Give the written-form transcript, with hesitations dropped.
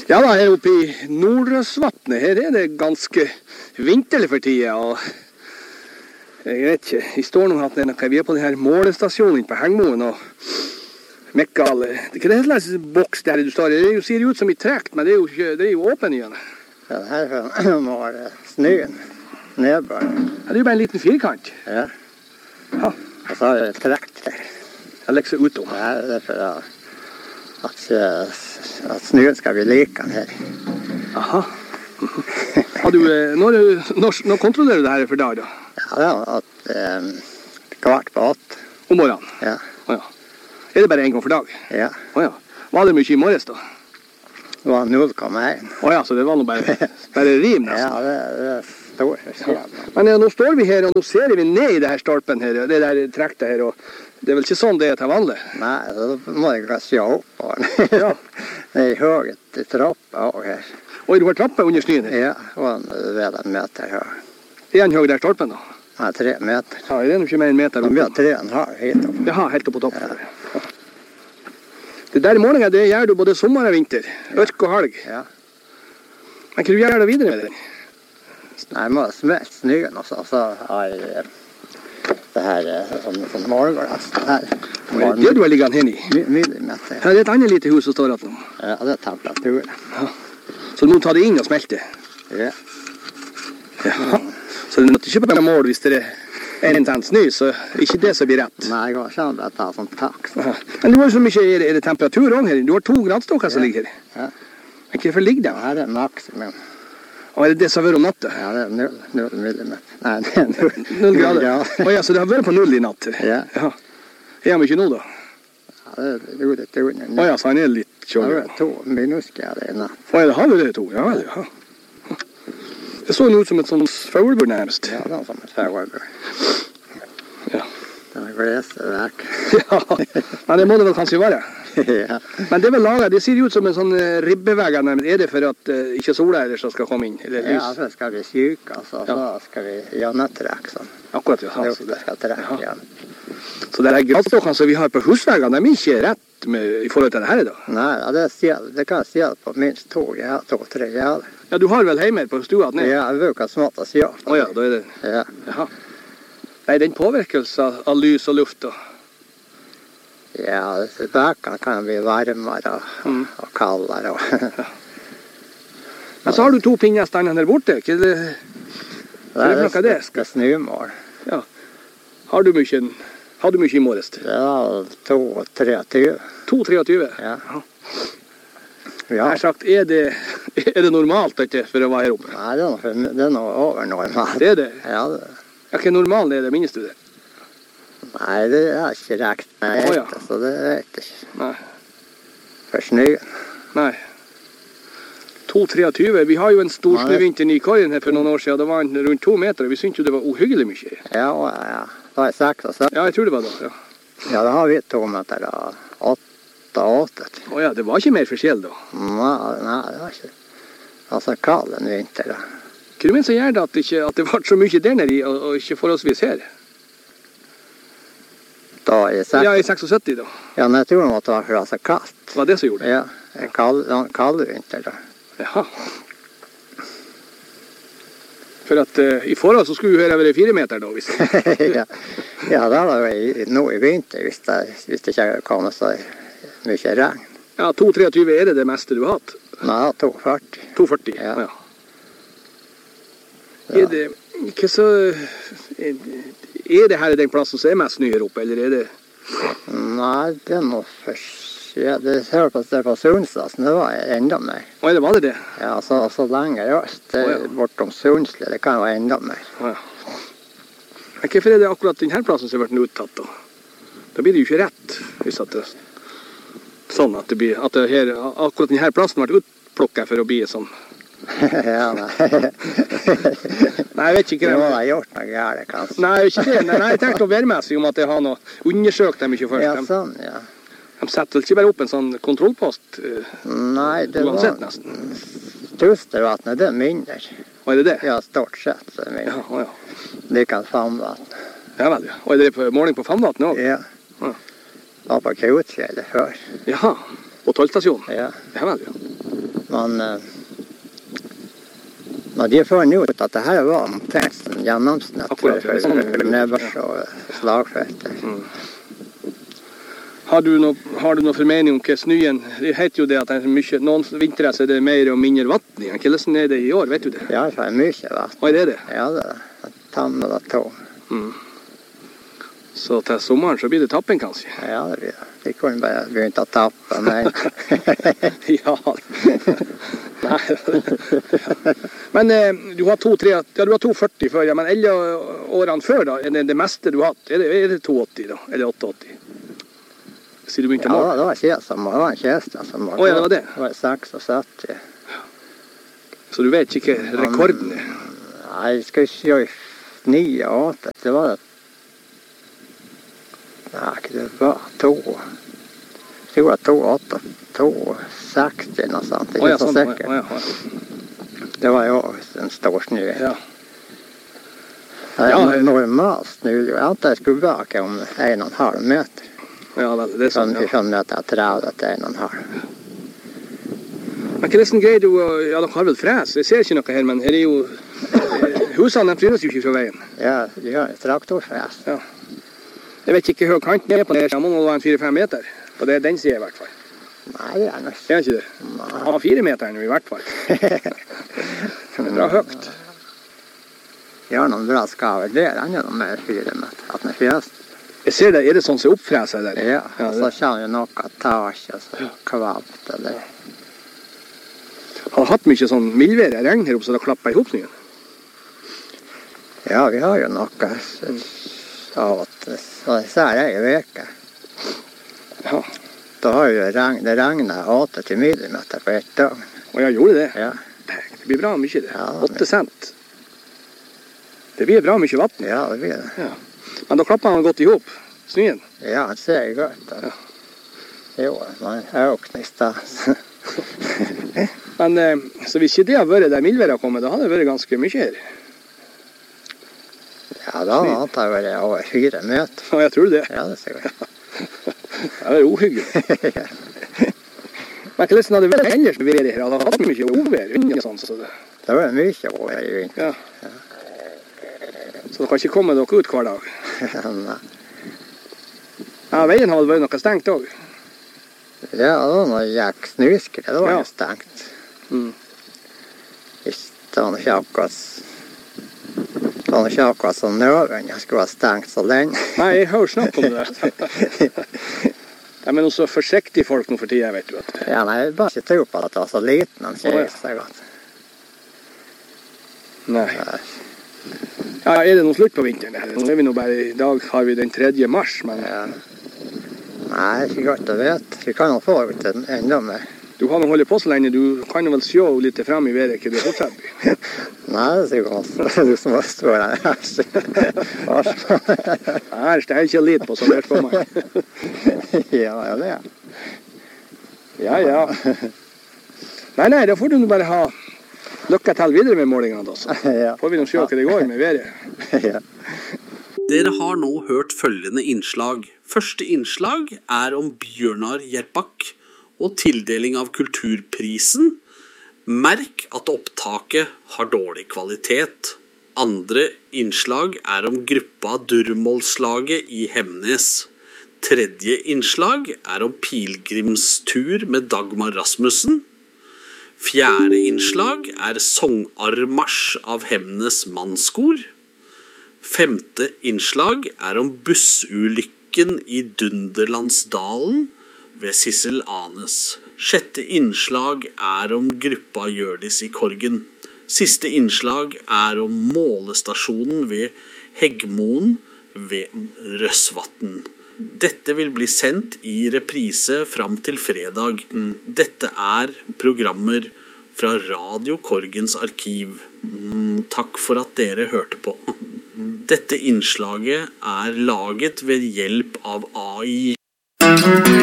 Ja da, her oppe i Nordrøsvatnet, her er det ganske vinterlig for tida, og jeg vet ikke, jeg står nå at vi er på denne målestasjonen på Hengmoen, og Mekkal, hva er det slags boks der du står i? Det ser ut som i trekt, men det er jo åpen igjen. Ja, det her må være snøen, nedbør. Ja, det er jo bare en liten firkant. Ja. Ja. Og så er det trekt der. Jeg legger seg utom. Ja, det er for at snøen skal bli likan her. Aha. Har du, når kontrollerer du det her for dag da? Ja, det er at kvart på 8. Om morgenen? Ja. Ja. Er det bare en gang for dag? Ja. Ja. Var det mye i morges da? Det var 0,1. Ja, så det var nå bare rim nesten. Ja, det er stor forskjell. Men nå står vi her, og nå ser vi ned i det her stolpen her, det der trektet her, og det er vel ikke sånn det er til vanlig? Nei, da må jeg se opp. Ja. Det er høyt i trappa også her. Og du har trappa under snøen her? Ja, og ved 1 meter høy. Er den høy der stolpen da? Ja, 3 meter. Ja, det er nok ikke mer enn meter. Den blir 3,5 hit opp. Ja, helt opp på toppen. Ja. Det der målingen, det gjør du både sommer og vinter, ørk og halg. Ja. Men hva du gjør da videre med den? Nei, jeg må smelte snøen også, og så har jeg det her sånn målglass. Det du har liggende her i? Millimeter. Her er et annet lite hus som står at nå. Ja, det er temperatur. Ja. Så du må ta det inn og smelte? Ja. Ja. Så det er ikke bare mål hvis det er en tenn snø, så ikke det som blir rett. Nei, jeg går ikke an å ta sånn takk. Men du har så mye, er det temperatur også her? Du har 2 gradstokker som ligger her. Ja. Men hvorfor ligger det? Her er maksimum. Og er det det som har vært om natta? Ja, det er 0 millimeter. Nei, det er 0 grader? Ja. Ja, så det har vært på 0 i natt? Ja. Ja. Er han ikke nå da? Ja, det er litt under. Ja, så han er litt kjølig. Det er 2 minusgrader i natt. Ja, det har vært 2, ja vel, ja. Det så ut som et sånt faurbord nærmest. Ja, det er som et faurbord. Ja. Det er gleseverk. Ja, men det må det vel kanskje være. Ja. Men det er vel laget, det ser ut som en sånn ribbevegg, men er det for at ikke sola ellers skal komme inn? Eller lys? Ja, så skal vi syke, altså, så skal vi gjennomtrekke sånn. Akkurat, ja. Det skal trekke igjen. Så det er gradstokkene som vi har på husveggene, de er ikke rett i forhold til det her da? Nei, det kan jeg si på minst 2-3 grader. Ja, du har vel hjemme på stua ned? Ja, jeg bruker smått å si opp. Ja, da er det. Ja. Jaha. Nei, den påvirkes av lys og luft da? Ja, bakene kan bli varmere og kaldere. Ja. Men så har du 2 pinner stående der borte. Hva er det? Det er snømål. Ja. Har du mye i morges? Ja, 2,23. 2,23? Ja. Jeg har sagt, er det normalt dette for å være her oppe? Nei, det er noe over normalt. Det er det? Ja, det. Ja, hva normalt er det, minnes du det? Nei, det er ikke rekt med ekte, så det vet jeg ikke. Nei. For snøen. Nei. 2,23. Vi har jo en stor snøvinter i Korgen her for noen år siden. Det var rundt 2 meter, og vi syntes jo det var uhyggelig mye. Ja, ja. Det var 6 og 7. Ja, jeg tror det var da, ja. Ja, det har vi 2 meter og 8. Ja, det var ikke mer forskjell da? Nei, det var ikke. Altså, kald en vinter da. Hva du mener så gjør det at det var så mye der nede og ikke forholdsvis her? Da i 76? Ja, i 76 da. Ja, men jeg tror det måtte være for det var så kaldt. Det var det som gjorde det? Ja, en kald vinter da. Jaha. For at i forhold så skulle jo her være 4 meter da, hvis Ja, det var jo nå i vinter, hvis det ikke kommer så mye regn. Ja, 2,23 er det meste du har hatt? Nei, 2,40. 2,40, ja. Er det her den plassen som er mest snø her oppe, eller er det? Nei, det er noe forskjell. Det ser på det på Sundsdagen, det var enda mer. Å, det var det? Ja, så lenger øst, bortom Sundsli, det kan være enda mer. Ja. Men hvorfor er det akkurat denne plassen som har vært uttatt da? Da blir det jo ikke rett, hvis at det sånn at akkurat denne plassen har vært utplukket for å bli sånn. Ja, nei. Nei, jeg vet ikke. Det må ha gjort noe gærent, kanskje. Nei, ikke det. Nei, jeg tenkte å være med seg om at jeg har noe undersøkt dem ikke først. Ja, sånn, ja. De setter vel ikke bare opp en sånn kontrollpost? Nei, det uansett, nesten. Tustervatnet, det er mindre. Og er det det? Ja, stort sett så er det mindre. Ja, ja. Det kan Famvatn. Ja vel, ja. Og er det måling på Famvatn også? Ja. Ja. Det var på Krautfjellet før. Jaha, på tollstasjonen? Ja. Ja vel, ja. Men de funnet ut at det her var omtrent en gjennomsnitt for nebbers og slagfelter. Har du noe formening om hva snøen? Det heter jo det at det er mye, noen vintre så er det mer og mindre vatten igjen. Hvordan er det i år, vet du det? Ja, det er mye vatten. Hva er det? Ja, det er tann og det tog. Så til sommeren så blir det tappen kanskje? Ja, det blir det. Vi kunne bare begynt å tappe, men... Ja. Men du har 2,40 før, ja, men 11 årene før da, er det meste du har hatt? Er det 2,80 da, eller 8,80? Sier du begynte ja, det var en kjeste som var. Ja, det var det? Det var 76. Så du vet ikke rekorden er? Nei, jeg skal ikke gjøre 9 og 8. Det var det. Nei, det var 2. Jeg tror det var 2,8. 2,60 noe sånt. Ikke så sikkert. Det var jo en stor snø. Ja. Normalt snø. Jeg antar jeg skulle bake om 1,5 meter. Ja, det er sånn. Fra meter 30 til 1,5. Men hvordan greier du, ja, dere har vel fres? Jeg ser ikke noe her, men her er jo, husene flyttes jo ikke fra veien. Ja, de har traktorfres. Ja. Jeg vet ikke hvor kanten er på det, så må det være 4-5 meter. Og det er den siden i hvert fall. Nei, det er nok. Det er ikke det? Nei. Ja, 4 meter nå i hvert fall. Det er bra høyt. De har noen bra skaver der, han er noe mer 4 meter. At den er fjøst. Jeg ser det, er det sånn som oppfreser der? Ja, og så kommer jo noe tasje, så kvapt eller... Har du hatt mye sånn mildvær og regn her oppe, så det klapper ihop nå? Ja, vi har jo noe av at så er det i veke. Ja. Da har jo det regnet 8 millimeter på ett dag. Og jeg gjorde det? Ja. Det blir bra mye det. Ja, 8 cent. Det blir bra mye vatten. Ja, det blir det. Ja. Men da klapper han godt ihop, snøen? Ja, det ser godt. Ja. Jo, man er jo knistans. Men så hvis ikke det har vært der mildværet kommet, da hadde det vært ganske mye her. Ja, da hadde det vært over 4 meter. Ja, jeg tror det. Ja, det ser godt. Det er uhyggelig. Men hvordan hadde det vært ellers med været her? Hadde det hatt mye ovær? Det var mye ovær i vinter. Ja. Så dere kan ikke komme dere ut hver dag? Nei. Ja, veien har vært noe stengt også. Ja, det var noe jæk snuskere, det var jo stengt. Det var ikke akkurat sånn nøven, jeg skulle ha stengt så lenge. Nei, jeg hører snakk om det. De er noe så forsiktige folk nå for tiden, vet du. Ja, nei, jeg bare ikke tro på at det var så liten, han sier så godt. Nei. Ja, er det noe slutt på vinteren? Nå er vi nå bare, i dag har vi den 3. mars, men... Ja. Nei, ikke godt å vite. Vi kan jo få ut enda mer. Du har nå holdt på så lenge, du kan jo vel se litt frem i været, ikke du har fortsatt? Nei, det er sikkert du som har stått her. Her står jeg ikke litt på, så det er for meg. Ja, det er. Ja. Nei, da får du nå bare ha lykke til videre med målingene da, så. Ja. Får vi nå se hva det går med været. Ja. Dere har nå hørt følgende innslag. Første innslag er om Bjørnar Jerpak og tildeling av kulturprisen. Merk at opptaket har dårlig kvalitet. Andre innslag er om gruppa Durmålslaget i Hemnes. Tredje innslag er om pilgrimstur med Dagmar Rasmussen. Fjerde innslag er Songarmarsj av Hemnes mannskor. Femte innslag er om bussulykken i Dunderlandsdalen ved Sissel Anes. Sjette innslag er om gruppa Hjørdis i Korgen. Siste innslag er om målestasjonen ved Heggmoen ved Røsvatn. Dette vil bli sendt i reprise fram til fredag. Dette er programmer fra Radio Korgens arkiv. Takk for at dere hørte på. Dette innslaget er laget ved hjelp av AI.